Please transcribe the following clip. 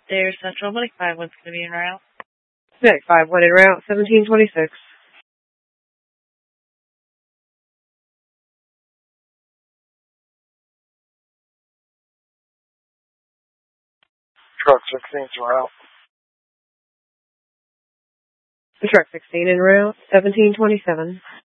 There's Central Medic 5, what's going to be en route? Medic 5, 1 en route, 1726. Truck 16's route. Truck 16 en route, 1727.